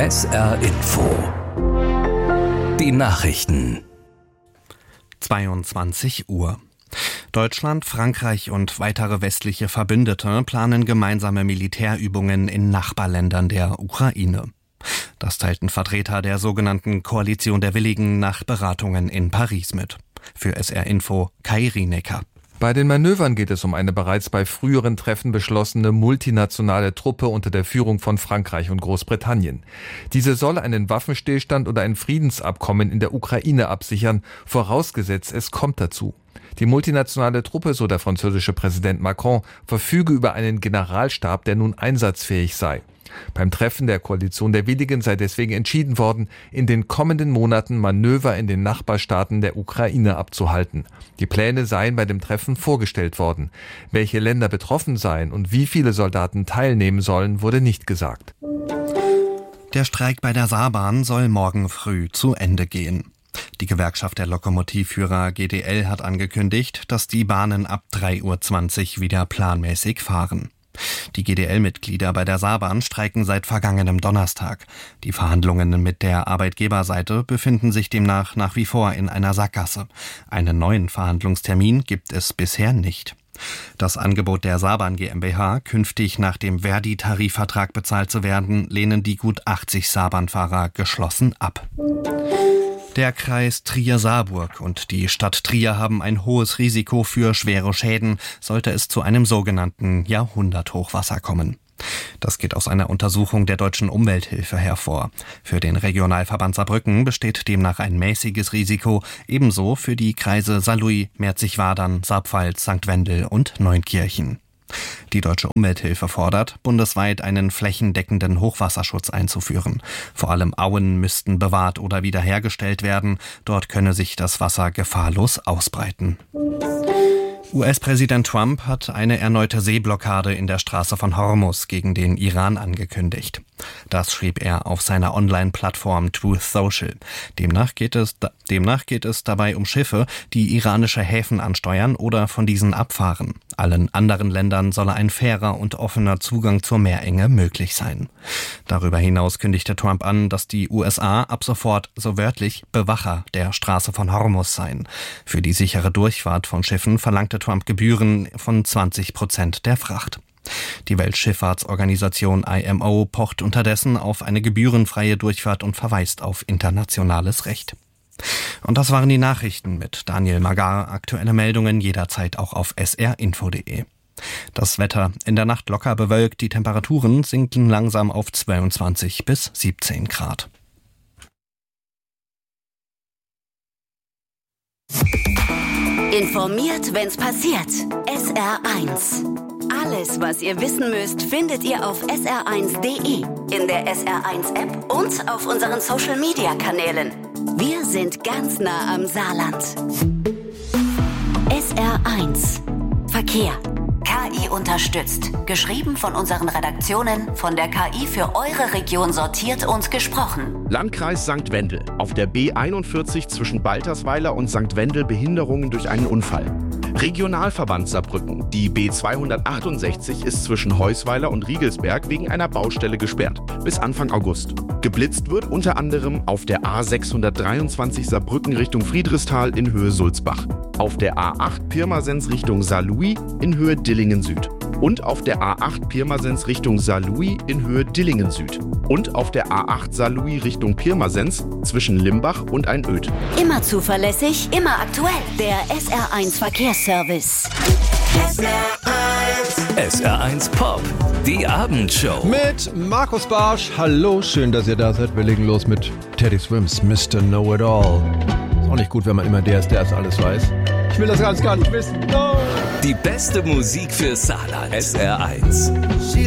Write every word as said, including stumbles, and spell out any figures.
S R Info. Die Nachrichten. zweiundzwanzig Uhr. Deutschland, Frankreich und weitere westliche Verbündete planen gemeinsame Militärübungen in Nachbarländern der Ukraine. Das teilten Vertreter der sogenannten Koalition der Willigen nach Beratungen in Paris mit. Für S R Info Kai Rienecker. Bei den Manövern geht es um eine bereits bei früheren Treffen beschlossene multinationale Truppe unter der Führung von Frankreich und Großbritannien. Diese soll einen Waffenstillstand oder ein Friedensabkommen in der Ukraine absichern, vorausgesetzt es kommt dazu. Die multinationale Truppe, so der französische Präsident Macron, verfüge über einen Generalstab, der nun einsatzfähig sei. Beim Treffen der Koalition der Willigen sei deswegen entschieden worden, in den kommenden Monaten Manöver in den Nachbarstaaten der Ukraine abzuhalten. Die Pläne seien bei dem Treffen vorgestellt worden. Welche Länder betroffen seien und wie viele Soldaten teilnehmen sollen, wurde nicht gesagt. Der Streik bei der Saarbahn soll morgen früh zu Ende gehen. Die Gewerkschaft der Lokomotivführer G D L hat angekündigt, dass die Bahnen ab drei Uhr zwanzig wieder planmäßig fahren. Die G D L-Mitglieder bei der Saarbahn streiken seit vergangenem Donnerstag. Die Verhandlungen mit der Arbeitgeberseite befinden sich demnach nach wie vor in einer Sackgasse. Einen neuen Verhandlungstermin gibt es bisher nicht. Das Angebot der Saarbahn GmbH, künftig nach dem Verdi-Tarifvertrag bezahlt zu werden, lehnen die gut achtzig Saarbahnfahrer geschlossen ab. Der Kreis Trier-Saarburg und die Stadt Trier haben ein hohes Risiko für schwere Schäden, sollte es zu einem sogenannten Jahrhunderthochwasser kommen. Das geht aus einer Untersuchung der Deutschen Umwelthilfe hervor. Für den Regionalverband Saarbrücken besteht demnach ein mäßiges Risiko, ebenso für die Kreise Saarlouis, Merzig-Wadern, Saarpfalz, Sankt Wendel und Neunkirchen. Die Deutsche Umwelthilfe fordert, bundesweit einen flächendeckenden Hochwasserschutz einzuführen. Vor allem Auen müssten bewahrt oder wiederhergestellt werden. Dort könne sich das Wasser gefahrlos ausbreiten. U S-Präsident Trump hat eine erneute Seeblockade in der Straße von Hormuz gegen den Iran angekündigt. Das schrieb er auf seiner Online-Plattform Truth Social. Demnach geht es, demnach geht es dabei um Schiffe, die iranische Häfen ansteuern oder von diesen abfahren. Allen anderen Ländern solle ein fairer und offener Zugang zur Meerenge möglich sein. Darüber hinaus kündigte Trump an, dass die U S A ab sofort, so wörtlich, Bewacher der Straße von Hormuz seien. Für die sichere Durchfahrt von Schiffen verlangte Trump Gebühren von zwanzig Prozent der Fracht. Die Weltschifffahrtsorganisation I M O pocht unterdessen auf eine gebührenfreie Durchfahrt und verweist auf internationales Recht. Und das waren die Nachrichten mit Daniel Magar. Aktuelle Meldungen jederzeit auch auf s r info punkt d e. Das Wetter in der Nacht locker bewölkt, die Temperaturen sinken langsam auf zweiundzwanzig bis siebzehn Grad. Informiert, wenn's passiert. S R eins. Alles, was ihr wissen müsst, findet ihr auf s r eins punkt d e, in der S R eins App und auf unseren Social-Media-Kanälen. Wir sind ganz nah am Saarland. S R eins. Verkehr. K I unterstützt. Geschrieben von unseren Redaktionen, von der K I für eure Region sortiert und gesprochen. Landkreis Sankt Wendel. Auf der B einundvierzig zwischen Baltersweiler und Sankt Wendel Behinderungen durch einen Unfall. Regionalverband Saarbrücken. Die B zweihundertachtundsechzig ist zwischen Heusweiler und Riegelsberg wegen einer Baustelle gesperrt. Bis Anfang August. Geblitzt wird unter anderem auf der A sechshundertdreiundzwanzig Saarbrücken Richtung Friedrichsthal in Höhe Sulzbach. Auf der A acht Pirmasens Richtung Saarlouis in Höhe Dillingen Süd. Und auf der A acht Pirmasens Richtung Saarlouis in Höhe Dillingen Süd. Und auf der A acht Saarlouis Richtung Pirmasens zwischen Limbach und Einöd. Immer zuverlässig, immer aktuell. Der S R eins Verkehrsservice. S R eins. S R eins Pop. Die Abendshow. Mit Markus Barsch. Hallo, schön, dass ihr da seid. Wir legen los mit Teddy Swims, Mister Know-It-All. Ist auch nicht gut, wenn man immer der ist, der es alles weiß. Ich will das ganz gar nicht wissen. No. Die beste Musik für Saarland. S R eins.